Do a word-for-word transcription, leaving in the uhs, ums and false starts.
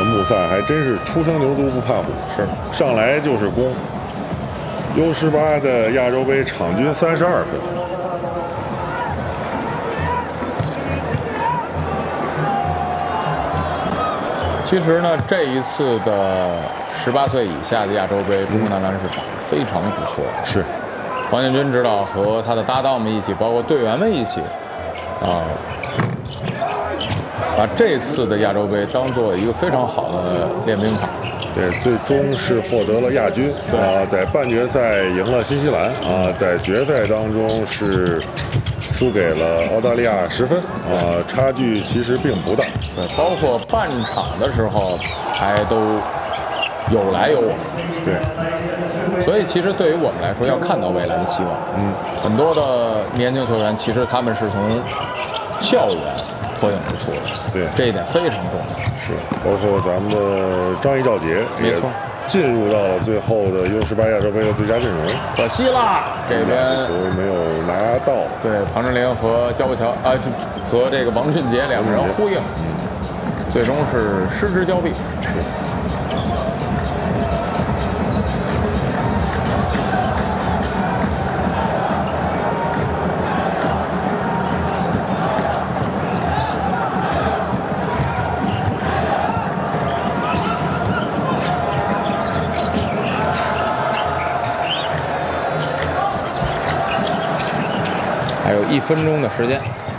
穆萨还真是初生牛犊不怕虎， 是上来就是攻。U 十八的亚洲杯场均三十二分。 其实呢，这一次的十八岁以下的亚洲杯，中国男篮是打得非常不错的。 是， 王建军指导和他的搭档们一起，包括队员们一起，啊，把这次的亚洲杯当做一个非常好的练兵场。 对，最终是获得了亚军啊，在半决赛赢了新西兰啊，在决赛当中是输给了澳大利亚十分啊，差距其实并不大。 对，包括半场的时候还都有来有往。 对， 所以其实对于我们来说，要看到未来的期望。嗯，很多的年轻球员其实他们是从校园脱颖而出的， 对， 这一点非常重要。 是，包括咱们的张毅赵杰， 没错， 进入到了最后的 U 十八亚洲杯的最佳阵容， 可惜啦，这边球没有拿到。 对，庞志玲和焦步桥啊，和这个王俊杰两个人呼应，嗯、最终是失之交臂。还有一分钟的时间。